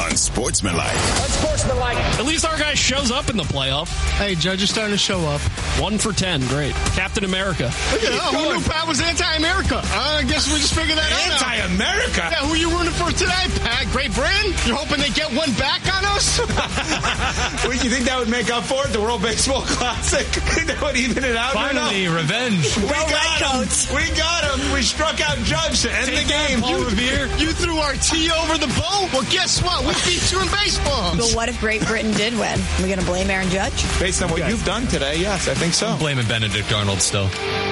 Unsportsmanlike. At least our guy shows up in the playoff. Hey, Judge is starting to show up. 1 for 10. Great. Captain America. Look at that. Who knew Pat was anti-America? I guess we just figured that out. Anti-America? Yeah, who you rooting for today, Pat? Great Britain? You're hoping they get one back on us? Well, you think that would make up for it? The World Baseball Classic? That would even it out? Finally, revenge. We got him. We struck out Judge to end the game. You threw our tea over the bowl? Well, guess what? We beat you in baseball. But what if Great Britain did win? Are we going to blame Aaron Judge? Based on what you've done today, yes, I think so. I'm blaming Benedict Arnold still.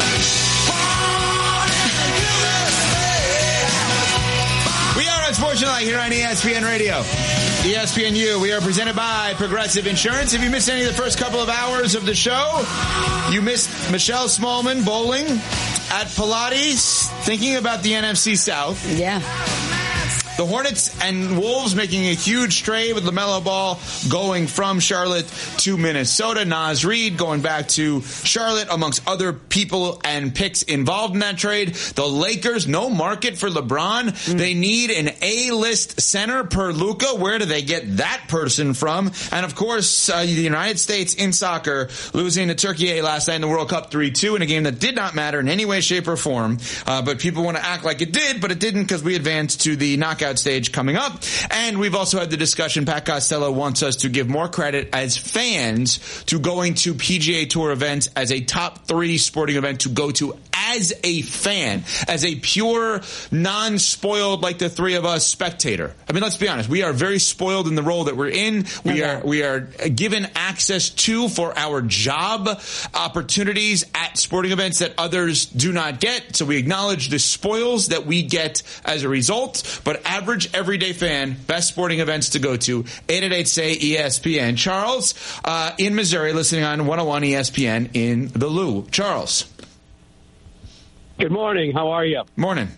We are Unsportsmanlike here on ESPN Radio. ESPNU. We are presented by Progressive Insurance. If you missed any of the first couple of hours of the show, you missed Michelle Smallman bowling at Pilates, thinking about the NFC South. Yeah. The Hornets and Wolves making a huge trade with LaMelo Ball going from Charlotte to Minnesota. Naz Reid going back to Charlotte amongst other people and picks involved in that trade. The Lakers, no market for LeBron. They need an A-list center per Luka. Where do they get that person from? And of course, the United States in soccer losing to Turkey last night in the World Cup 3-2 in a game that did not matter in any way, shape, or form. But people want to act like it did, but it didn't because we advanced to the knockout stage coming up. And we've also had the discussion, Pat Costello wants us to give more credit as fans to going to PGA Tour events as a top 3 sporting event to go to as a fan, as a pure, non-spoiled, like the three of us, spectator. I mean, let's be honest. We are very spoiled in the role that we're in. We are given access to, for our job, opportunities at sporting events that others do not get. So we acknowledge the spoils that we get as a result. But average, everyday fan, best sporting events to go to, 888-SAY-ESPN. Charles, in Missouri, listening on 101 ESPN in the Lou. Charles. Good morning. How are you? Morning.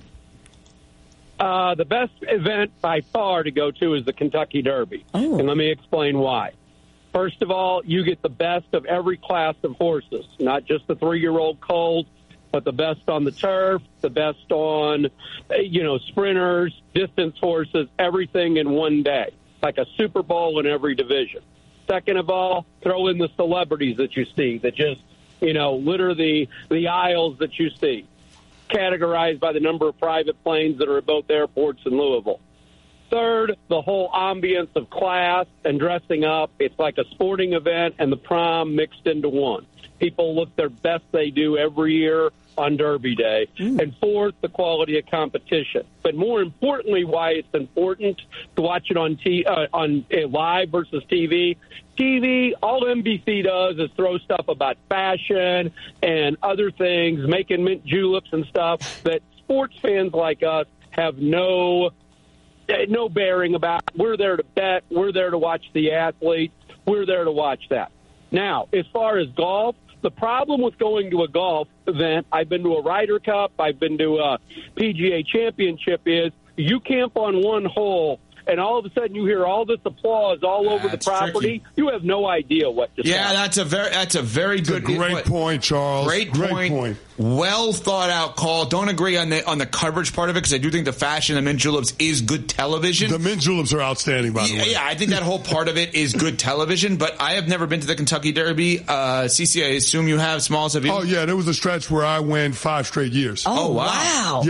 The best event by far to go to is the Kentucky Derby. Oh. And let me explain why. First of all, you get the best of every class of horses, not just the 3-year-old colt, but the best on the turf, the best on, sprinters, distance horses, everything in one day, like a Super Bowl in every division. Second of all, throw in the celebrities that you see that just, litter the aisles that you see, categorized by the number of private planes that are at both airports in Louisville. Third, the whole ambience of class and dressing up. It's like a sporting event and the prom mixed into one. People look their best they do every year on Derby Day. And fourth, the quality of competition. But more importantly, why it's important to watch it on live versus TV. TV, all NBC does is throw stuff about fashion and other things, making mint juleps and stuff that sports fans like us have no bearing about. We're there to bet. We're there to watch the athletes. We're there to watch that. Now, as far as golf, the problem with going to a golf event, I've been to a Ryder Cup, I've been to a PGA Championship, is you camp on one hole, and all of a sudden you hear all this applause all over the property. Tricky. You have no idea what to say. Yeah, that's a very good great point, Charles. Great point. Well thought out call. Don't agree on the coverage part of it because I do think the fashion, the mint juleps is good television. The mint juleps are outstanding, by the way. Yeah, I think that whole part of it is good television. But I have never been to the Kentucky Derby. CC, I assume you have. Smalls, have you? Oh yeah, there was a stretch where I went 5 straight years. Oh wow.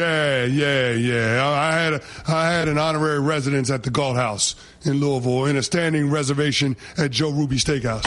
Yeah. I had an honorary residence at the Galt House in Louisville in a standing reservation at Jeff Ruby's Steakhouse.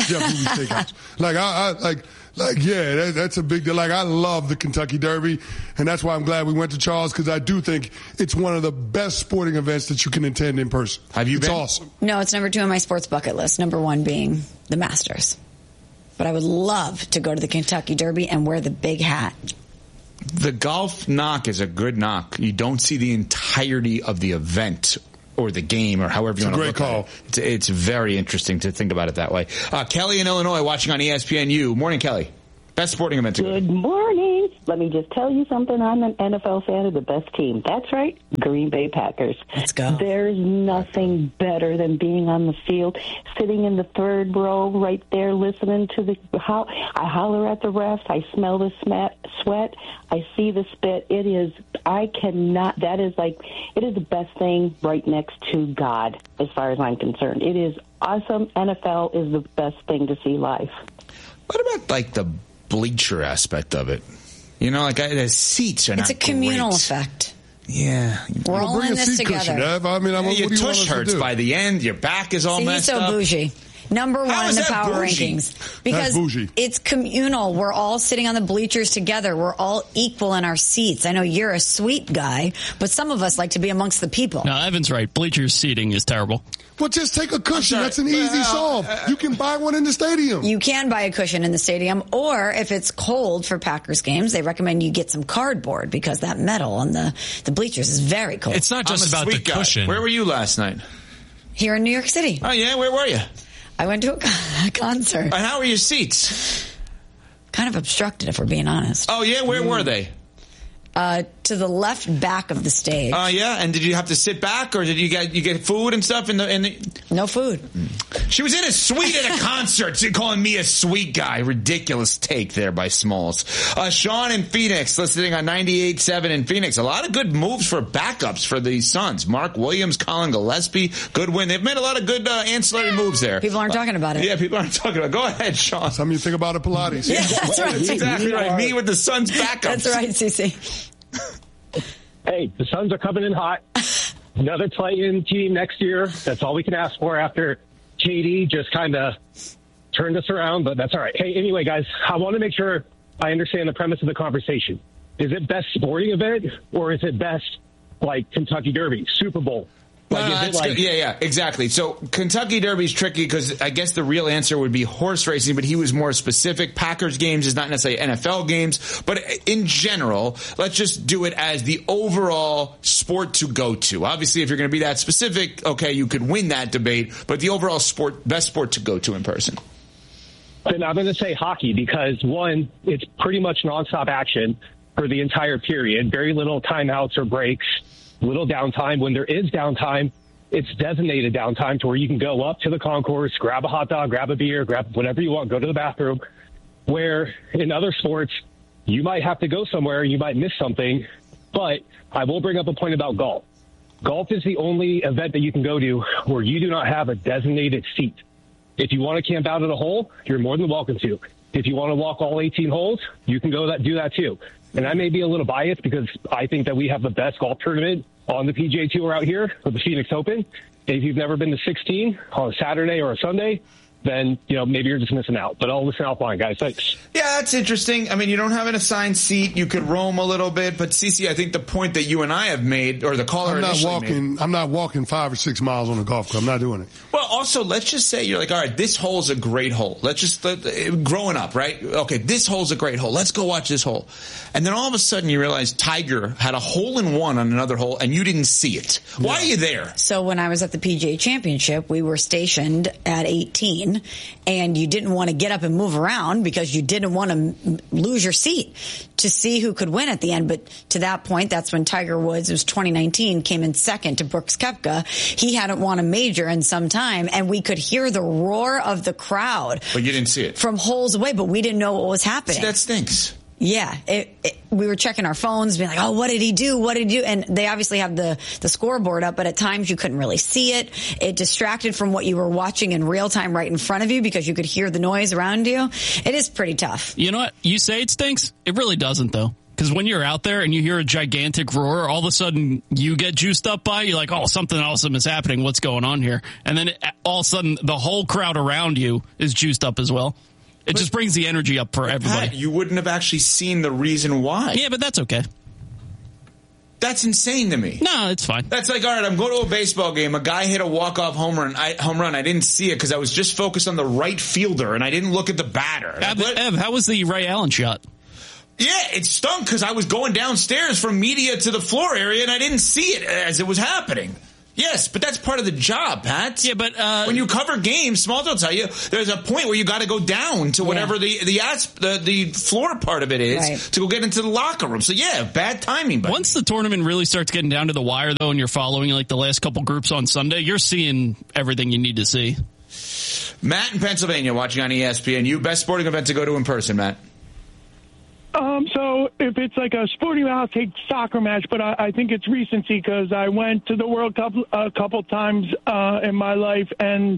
That's a big deal. Like, I love the Kentucky Derby, and that's why I'm glad we went to Charles, because I do think it's one of the best sporting events that you can attend in person. Have you been? It's awesome. No, it's number 2 on my sports bucket list. Number 1 being the Masters. But I would love to go to the Kentucky Derby and wear the big hat. The golf knock is a good knock. You don't see the entirety of the event or the game, or however you want to look at it. It's very interesting to think about it that way. Kelly in Illinois watching on ESPNU. Morning, Kelly. Best sporting event to go. Good morning. Let me just tell you something. I'm an NFL fan of the best team. That's right, Green Bay Packers. Let's go. There's nothing better than being on the field, sitting in the third row right there, listening to I holler at the refs. I smell the sweat. I see the spit. It is the best thing right next to God, as far as I'm concerned. It is awesome. NFL is the best thing to see live. What about, like, the bleacher aspect of it? You know, like, the seats are not It's a communal great. effect. Yeah. We're all in this together. Your tush hurts by the end. Your back is all messed so up. bougie. Number one in the power bougie? rankings. Because bougie. it's communal. We're all sitting on the bleachers together. We're all equal in our seats. I know you're a sweet guy, but some of us like to be amongst the people. No, Evan's right. Bleachers seating is terrible. Well, just take a cushion. That's an easy solve. You can buy one in the stadium. You can buy a cushion in the stadium, or if it's cold for Packers games, they recommend you get some cardboard because that metal on the bleachers is very cold. It's not just about the Sweet guy. cushion. Where were you last night? Here in New York City. Oh, yeah? Where were you? I went to a concert. And how were your seats? Kind of obstructed, if we're being honest. Oh, yeah? Where were they? To the left back of the stage. Oh, yeah? And did you have to sit back, or did you get food and stuff in the... No food. She was in a suite at a concert. She's calling me a sweet guy. Ridiculous take there by Smalls. Sean in Phoenix, listening on 98.7 in Phoenix. A lot of good moves for backups for the Suns. Mark Williams, Colin Gillespie, good win. They've made a lot of good ancillary moves there. People aren't talking about it. Yeah, people aren't talking about it. Go ahead, Sean. Something you think about at Pilates. Yeah, that's right. That's exactly right. Me with the Suns backups. That's right, CC. Hey, the Suns are coming in hot. Another play-in team next year. That's all we can ask for after KD just kind of turned us around, but that's all right. Hey, anyway, guys, I want to make sure I understand the premise of the conversation. Is it best sporting event, or is it best, like, Kentucky Derby, Super Bowl? Yeah, exactly. So Kentucky Derby's tricky because I guess the real answer would be horse racing, but he was more specific. Packers games is not necessarily NFL games, but in general, let's just do it as the overall sport to go to. Obviously, if you're going to be that specific, okay, you could win that debate, but the overall best sport to go to in person. Then I'm going to say hockey because, one, it's pretty much nonstop action for the entire period. Very little timeouts or breaks. Little downtime. When there is downtime, it's designated downtime to where you can go up to the concourse, grab a hot dog, grab a beer, grab whatever you want, go to the bathroom. Where in other sports, you might have to go somewhere, you might miss something. But I will bring up a point about golf. Golf is the only event that you can go to where you do not have a designated seat. If you want to camp out at a hole, you're more than welcome to. If you want to walk all 18 holes, you can do that too. And I may be a little biased because I think that we have the best golf tournament on the PGA Tour out here with the Phoenix Open. If you've never been to 16 on a Saturday or a Sunday, then, maybe you're just missing out. But I'll listen offline, guys. Thanks. Yeah, that's interesting. I mean, you don't have an assigned seat. You could roam a little bit. But, Cece, I think the point that you and I have made, or the caller I'm not walking 5 or 6 miles on a golf club. I'm not doing it. Well, also, let's just say you're like, all right, this hole's a great hole. Growing up, right? Okay, this hole's a great hole. Let's go watch this hole. And then all of a sudden you realize Tiger had a hole-in-one on another hole, and you didn't see it. Why are you there? So when I was at the PGA Championship, we were stationed at 18, and you didn't want to get up and move around because you didn't want to lose your seat to see who could win at the end. But to that point, that's when Tiger Woods, it was 2019, came in second to Brooks Koepka. He hadn't won a major in some time, and we could hear the roar of the crowd. But you didn't see it. From holes away, but we didn't know what was happening. See, that stinks. Yeah, we were checking our phones, being like, oh, what did he do? What did he do? And they obviously have the scoreboard up, but at times you couldn't really see it. It distracted from what you were watching in real time right in front of you because you could hear the noise around you. It is pretty tough. You know what? You say it stinks. It really doesn't, though. Because when you're out there and you hear a gigantic roar, all of a sudden you get juiced up by, you're like, oh, something awesome is happening. What's going on here? And then all of a sudden the whole crowd around you is juiced up as well. It just brings the energy up for everybody. Pat, you wouldn't have actually seen the reason why. Yeah, but that's okay. That's insane to me. No, it's fine. That's like, all right, I'm going to a baseball game. A guy hit a walk-off home run. I didn't see it because I was just focused on the right fielder, and I didn't look at the batter. Ev, how was the Ray Allen shot? Yeah, it stunk because I was going downstairs from media to the floor area, and I didn't see it as it was happening. Yes, but that's part of the job, Pat. Yeah, but when you cover games, Smalls will tell you there's a point where you got to go down to whatever the floor part of it is to go get into the locker room. So yeah, bad timing. Buddy. Once the tournament really starts getting down to the wire, though, and you're following like the last couple groups on Sunday, you're seeing everything you need to see. Matt in Pennsylvania watching on ESPN. You best sporting event to go to in person, Matt. So if it's like a sporting event, I'll take soccer match, but I think it's recency because I went to the World Cup a couple times in my life, and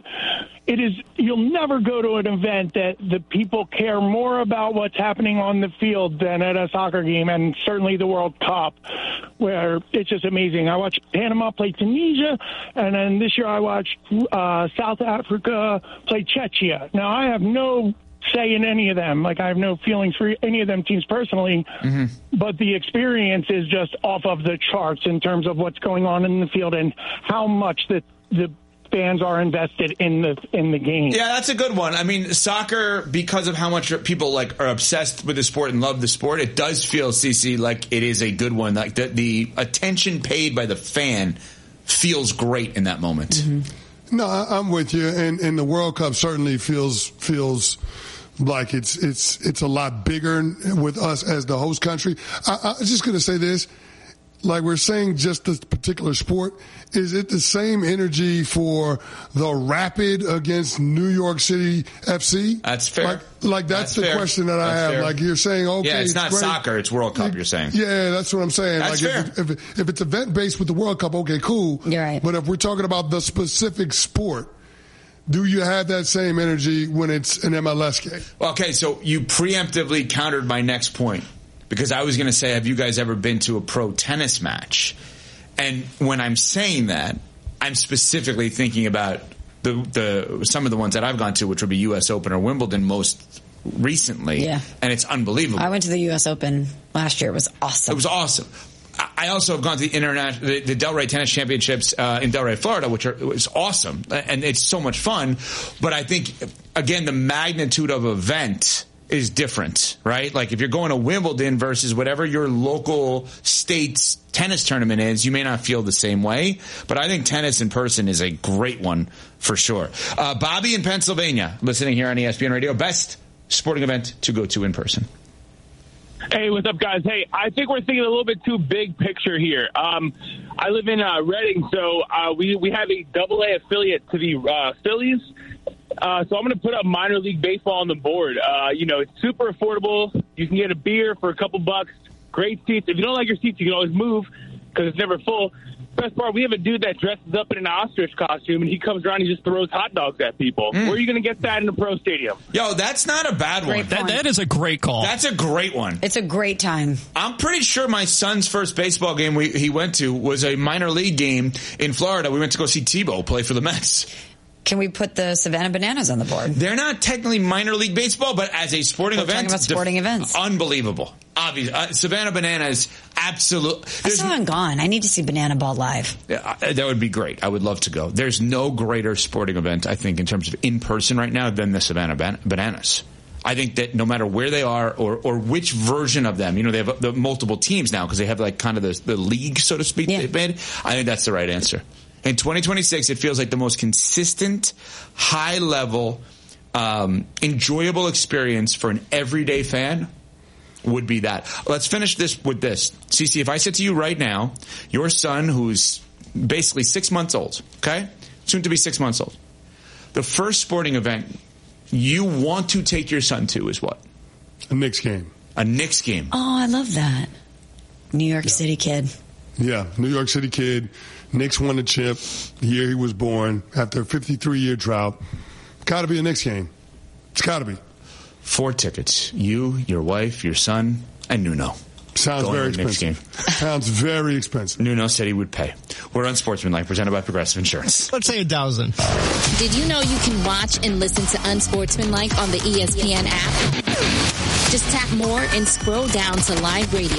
you'll never go to an event that the people care more about what's happening on the field than at a soccer game, and certainly the World Cup, where it's just amazing. I watched Panama play Tunisia, and then this year I watched South Africa play Czechia. Now, I have no say in any of them. Like, I have no feelings for any of them teams personally, but the experience is just off of the charts in terms of what's going on in the field and how much the fans are invested in the game. Yeah, that's a good one. I mean, soccer, because of how much people are obsessed with the sport and love the sport, it does feel, CC, like it is a good one. Like the attention paid by the fan feels great in that moment. No, I'm with you, and the World Cup certainly feels like it's a lot bigger with us as the host country. I'm just going to say this. Like we're saying, just this particular sport, is it the same energy for the Rapid against New York City FC? That's fair. That's the fair. question that I have. Fair. Like you're saying, okay, yeah, it's not great. soccer, it's World Cup. You're saying, yeah, that's what I'm saying. That's fair. If it's event based with the World Cup, okay, cool. You're right. But if we're talking about the specific sport, do you have that same energy when it's an MLS game? Okay, so you preemptively countered my next point. Because I was going to say, have you guys ever been to a pro tennis match? And when I'm saying that, I'm specifically thinking about some of the ones that I've gone to, which would be U.S. Open or Wimbledon most recently. Yeah. And it's unbelievable. I went to the U.S. Open last year. It was awesome. It was awesome. I also have gone to the Delray Tennis Championships in Delray, Florida, which was awesome. And it's so much fun. But I think, again, the magnitude of event is different, right? Like if you're going to Wimbledon versus whatever your local state's tennis tournament is, you may not feel the same way, but I think tennis in person is a great one for sure. Bobby in Pennsylvania, listening here on ESPN Radio, best sporting event to go to in person. Hey, what's up, guys? Hey, I think we're thinking a little bit too big picture here. I live in Reading, so we have a AA affiliate to the Phillies. So I'm going to put up minor league baseball on the board. It's super affordable. You can get a beer for a couple bucks. Great seats. If you don't like your seats, you can always move because it's never full. Best part, we have a dude that dresses up in an ostrich costume, and he comes around and he just throws hot dogs at people. Where are you going to get that in a pro stadium? Yo, that's not a bad one. That is a great call. That's a great one. It's a great time. I'm pretty sure my son's first baseball game he went to was a minor league game in Florida. We went to go see Tebow play for the Mets. Can we put the Savannah Bananas on the board? They're not technically minor league baseball, but as a sporting event, talking about sporting events. Unbelievable. Obviously, Savannah Bananas, absolute. I still haven't gone. I need to see Banana Ball live. That would be great. I would love to go. There's no greater sporting event, I think, in terms of in person right now than the Savannah Bananas. I think that no matter where they are or which version of them, they have the multiple teams now because they have like kind of the league, so to speak, they've made. I think that's the right answer. In 2026, it feels like the most consistent, high-level, enjoyable experience for an everyday fan would be that. Let's finish this with this. CeCe, if I said to you right now, your son, who's basically 6 months old, okay? Soon to be 6 months old. The first sporting event you want to take your son to is what? A Knicks game. A Knicks game. Oh, I love that. New York City kid. Yeah, New York City kid. Knicks won the chip the year he was born after a 53-year drought. Got to be a Knicks game. It's got to be. 4 tickets. You, your wife, your son, and Nuno. Sounds very expensive. Sounds very expensive. Nuno said he would pay. We're on Sportsmanlike, presented by Progressive Insurance. Let's say 1,000. Did you know you can watch and listen to Unsportsmanlike on the ESPN app? Just tap more and scroll down to live radio.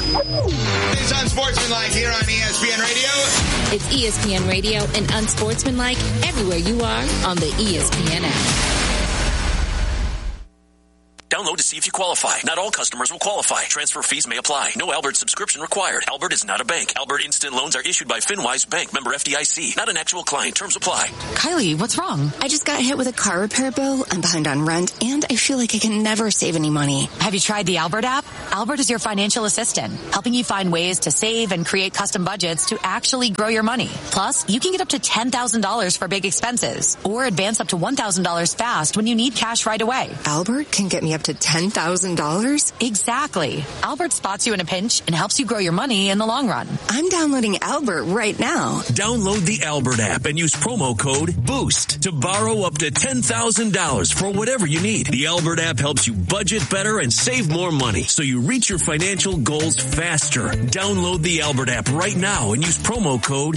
It's Unsportsmanlike here on ESPN Radio. It's ESPN Radio and Unsportsmanlike everywhere you are on the ESPN app. Download to see if you qualify. Not all customers will qualify. Transfer fees may apply. No Albert subscription required. Albert is not a bank. Albert Instant Loans are issued by FinWise Bank, member FDIC. Not an actual client. Terms apply. Kylie, what's wrong? I just got hit with a car repair bill. I'm behind on rent, and I feel like I can never save any money. Have you tried the Albert app? Albert is your financial assistant, helping you find ways to save and create custom budgets to actually grow your money. Plus, you can get up to $10,000 for big expenses or advance up to $1,000 fast when you need cash right away. Albert can get me up to $10,000? Exactly. Albert spots you in a pinch and helps you grow your money in the long run. I'm downloading Albert right now. Download the Albert app and use promo code BOOST to borrow up to $10,000 for whatever you need. The Albert app helps you budget better and save more money so you reach your financial goals faster. Download the Albert app right now and use promo code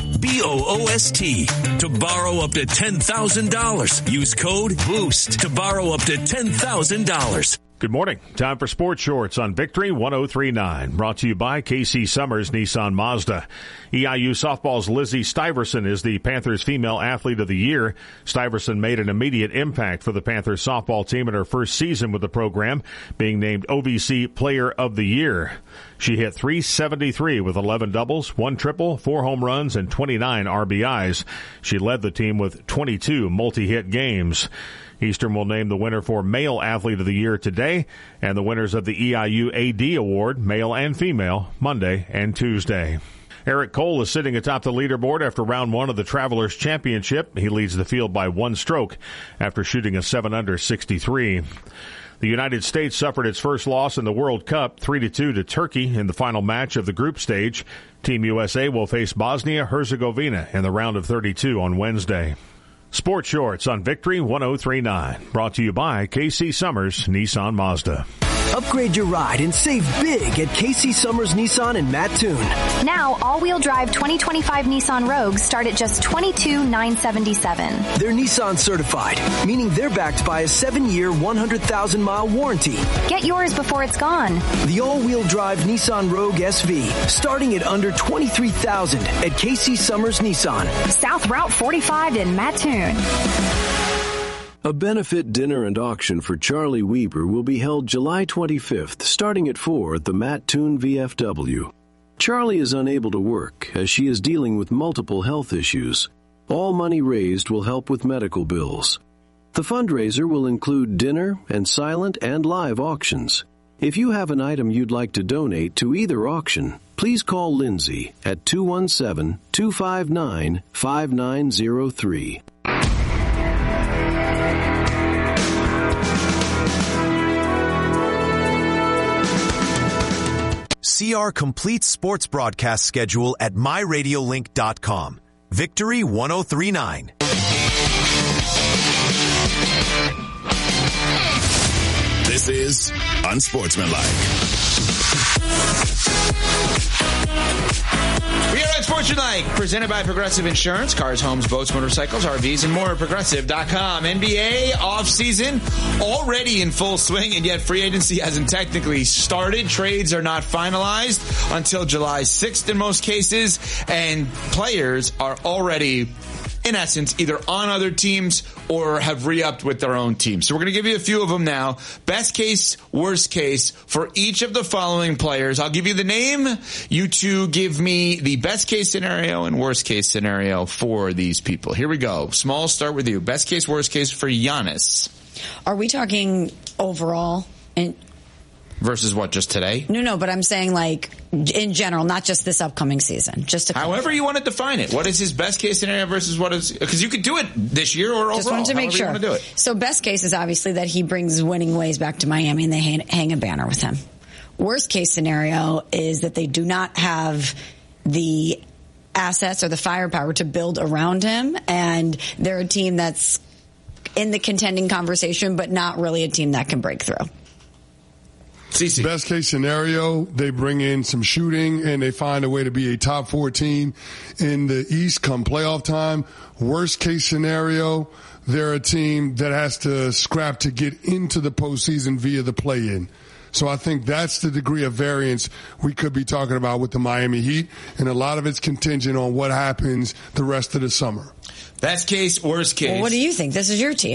BOOST to borrow up to $10,000. Use code BOOST to borrow up to $10,000. Good morning. Time for Sports Shorts on Victory 103.9. Brought to you by KC Summers Nissan Mazda. EIU softball's Lizzie Stuyvesant is the Panthers Female Athlete of the Year. Stuyvesant made an immediate impact for the Panthers softball team in her first season with the program, being named OVC Player of the Year. She hit .373 with 11 doubles, 1 triple, 4 home runs, and 29 RBIs. She led the team with 22 multi-hit games. Eastern will name the winner for Male Athlete of the Year today, and the winners of the EIU AD Award, male and female, Monday and Tuesday. Eric Cole is sitting atop the leaderboard after round 1 of the Travelers Championship. He leads the field by 1 stroke after shooting a 7-under 63. The United States suffered its first loss in the World Cup, 3-2 to Turkey in the final match of the group stage. Team USA will face Bosnia-Herzegovina in the round of 32 on Wednesday. Sports Shorts on Victory 103.9. Brought to you by KC Summers Nissan Mazda. Upgrade your ride and save big at KC Summers Nissan in Mattoon. Now, all-wheel drive 2025 Nissan Rogues start at just $22,977. They're Nissan certified, meaning they're backed by a 7-year, 100,000-mile warranty. Get yours before it's gone. The all-wheel drive Nissan Rogue SV, starting at under $23,000 at KC Summers Nissan. South Route 45 in Mattoon. A benefit dinner and auction for Charlie Weber will be held July 25th, starting at 4 at the Mattoon VFW. Charlie is unable to work as she is dealing with multiple health issues. All money raised will help with medical bills. The fundraiser will include dinner and silent and live auctions. If you have an item you'd like to donate to either auction, please call Lindsay at 217-259-5903. See our complete sports broadcast schedule at myradiolink.com. Victory 103.9. This is Unsportsmanlike. We are Unsportsmanlike, presented by Progressive Insurance. Cars, homes, boats, motorcycles, RVs, and more. Progressive.com. NBA offseason already in full swing, and yet free agency hasn't technically started. Trades are not finalized until July 6th in most cases, and players are already, in essence, either on other teams or have re-upped with their own team. So we're going to give you a few of them now. Best case, worst case for each of the following players. I'll give you the name. You two give me the best case scenario and worst case scenario for these people. Here we go. Small, start with you. Best case, worst case for Giannis. Are we talking overall? Versus what, just today? No, but I'm saying like in general, not just this upcoming season. Just to however you want to define it. What is his best case scenario versus what is, because you could do it this year or overall. Just wanted to make sure. You want to do it. So best case is obviously that he brings winning ways back to Miami and they hang a banner with him. Worst case scenario is that they do not have the assets or the firepower to build around him, and they're a team that's in the contending conversation, but not really a team that can break through. CC. Best case scenario, they bring in some shooting and they find a way to be a top 4 team in the East come playoff time. Worst case scenario, they're a team that has to scrap to get into the postseason via the play-in. So I think that's the degree of variance we could be talking about with the Miami Heat, and a lot of it's contingent on what happens the rest of the summer. Best case, worst case. Well, what do you think? This is your team.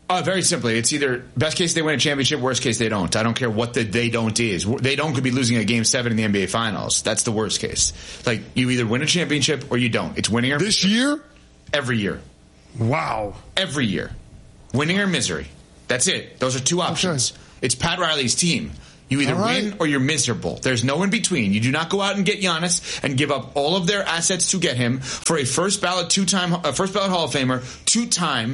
Very simply, it's either best case they win a championship, worst case they don't. I don't care what the they don't is. They don't could be losing a Game 7 in the NBA Finals. That's the worst case. Like, you either win a championship or you don't. It's winning or this year? Every year. Wow. Every year. Winning or misery. That's it. Those are two options. Okay. It's Pat Riley's team. You either win or you're miserable. There's no in between. You do not go out and get Giannis and give up all of their assets to get him for a first ballot Hall of Famer, 2-time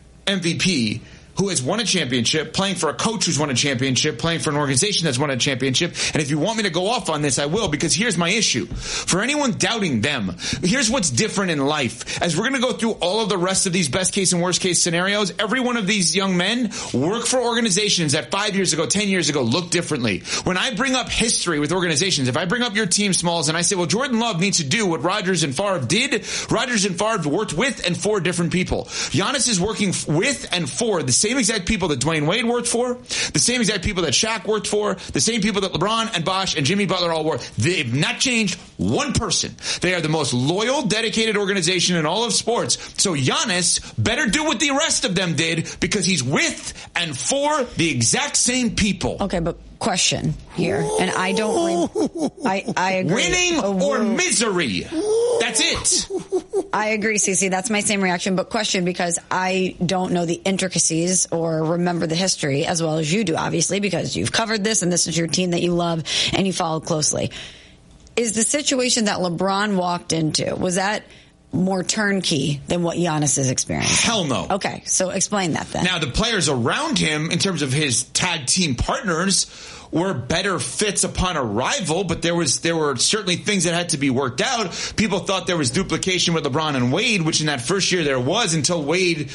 MVP who has won a championship, playing for a coach who's won a championship, playing for an organization that's won a championship. And if you want me to go off on this, I will, because here's my issue. For anyone doubting them, here's what's different in life. As we're going to go through all of the rest of these best case and worst case scenarios, every one of these young men work for organizations that 5 years ago, 10 years ago looked differently. When I bring up history with organizations, if I bring up your team, Smalls, and I say, well, Jordan Love needs to do what Rodgers and Favre did, Rodgers and Favre worked with and for different people. Giannis is working with and for the same exact people that Dwayne Wade worked for, the same exact people that Shaq worked for, the same people that LeBron and Bosh and Jimmy Butler all were. They've not changed one person. They are the most loyal, dedicated organization in all of sports. So Giannis better do what the rest of them did, because he's with and for the exact same people. Okay, but question here, and I don't. I agree. Winning or misery. That's it. I agree, Cece. That's my same reaction. But question, because I don't know the intricacies or remember the history as well as you do, obviously, because you've covered this and this is your team that you love and you follow closely. Is the situation that LeBron walked into, was that more turnkey than what Giannis is experiencing? Hell no. Okay, so explain that then. Now, the players around him, in terms of his tag team partners, were better fits upon arrival, but there were certainly things that had to be worked out. People thought there was duplication with LeBron and Wade, which in that first year there was, until Wade,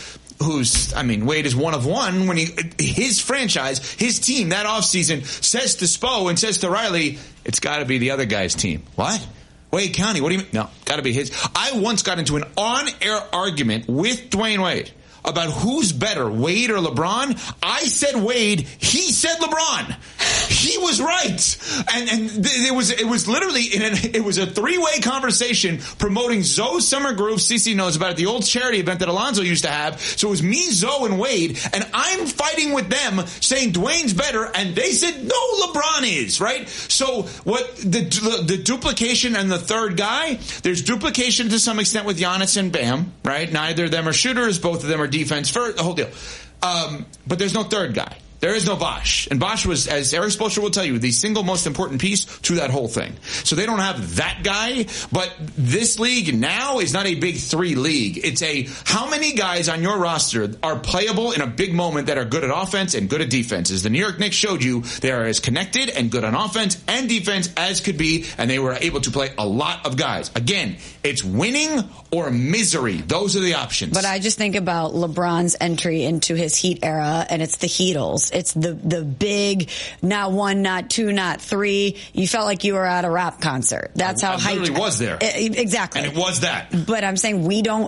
Wade is one of one, when his franchise, his team, that offseason, says to Spo and says to Riley, it's got to be the other guy's team. What? Wade County, what do you mean? No, got to be his. I once got into an on-air argument with Dwayne Wade about who's better, Wade or LeBron. I said Wade. He said LeBron. He was right. And it was literally, it was a three-way conversation promoting Zoe's Summer Groove. CeCe knows about it, the old charity event that Alonzo used to have. So it was me, Zoe, and Wade, and I'm fighting with them saying Dwayne's better, and they said, no, LeBron is, right? So what the duplication and the third guy, there's duplication to some extent with Giannis and Bam, right? Neither of them are shooters, both of them are defense first, the whole deal. But there's no third guy. There is no Bosh. And Bosh was, as Eric Spoelstra will tell you, the single most important piece to that whole thing. So they don't have that guy, but this league now is not a big three league. It's how many guys on your roster are playable in a big moment that are good at offense and good at defense. As the New York Knicks showed you, they are as connected and good on offense and defense as could be, and they were able to play a lot of guys. Again, it's winning or misery. Those are the options. But I just think about LeBron's entry into his Heat era, and it's the Heatles. It's the big, not one, not two, not three. You felt like you were at a rap concert. That's how hyped. I literally was there. Exactly. And it was that. But I'm saying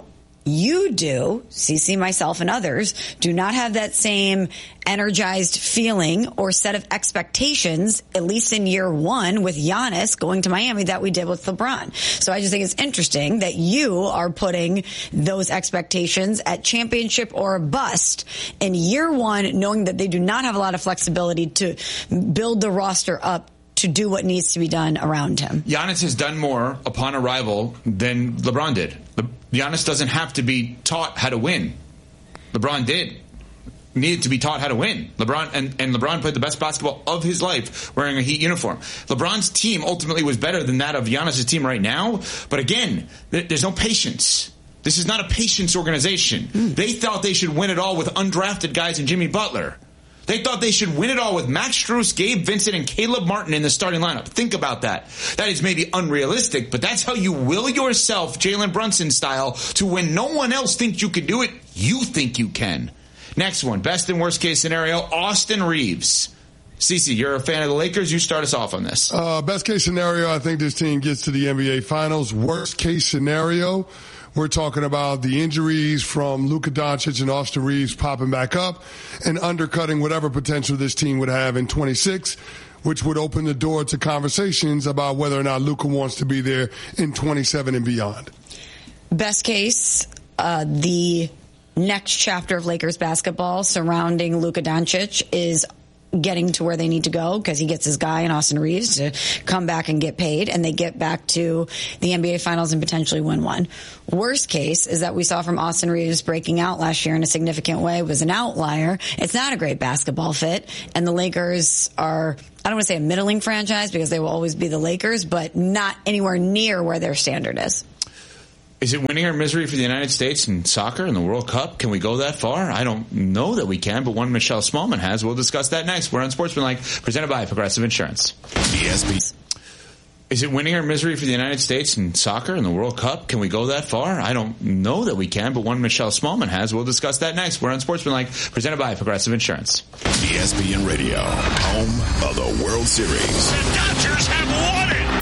you do, CeCe, myself, and others, do not have that same energized feeling or set of expectations, at least in year one with Giannis going to Miami, that we did with LeBron. So I just think it's interesting that you are putting those expectations at championship or a bust in year one, knowing that they do not have a lot of flexibility to build the roster up to do what needs to be done around him. Giannis has done more upon arrival than LeBron did. Giannis doesn't have to be taught how to win. LeBron did. Needed to be taught how to win. LeBron and LeBron played the best basketball of his life wearing a Heat uniform. LeBron's team ultimately was better than that of Giannis' team right now. But again, there's no patience. This is not a patience organization. They thought they should win it all with undrafted guys and Jimmy Butler. They thought they should win it all with Max Strus, Gabe Vincent, and Caleb Martin in the starting lineup. Think about that. That is maybe unrealistic, but that's how you will yourself, Jalen Brunson style, to when no one else thinks you can do it, you think you can. Next one, best and worst case scenario, Austin Reeves. CeCe, you're a fan of the Lakers. You start us off on this. Best case scenario, I think this team gets to the NBA Finals. Worst case scenario, we're talking about the injuries from Luka Doncic and Austin Reeves popping back up and undercutting whatever potential this team would have in 26, which would open the door to conversations about whether or not Luka wants to be there in 27 and beyond. Best case, the next chapter of Lakers basketball surrounding Luka Doncic is getting to where they need to go because he gets his guy in Austin Reeves to come back and get paid, and they get back to the NBA Finals and potentially win one. Worst case is that we saw from Austin Reeves breaking out last year in a significant way was an outlier. It's not a great basketball fit, and the Lakers are, I don't want to say a middling franchise because they will always be the Lakers, but not anywhere near where their standard is. Is it winning or misery for the United States in soccer in the World Cup? Can we go that far? I don't know that we can, but one Michelle Smallman has. We'll discuss that next. We're on Sportsmanlike, presented by Progressive Insurance. ESPN. Is it winning or misery for the United States in soccer in the World Cup? Can we go that far? I don't know that we can, but one Michelle Smallman has. We'll discuss that next. We're on Sportsmanlike, presented by Progressive Insurance. ESPN Radio, home of the World Series. The Dodgers have won it!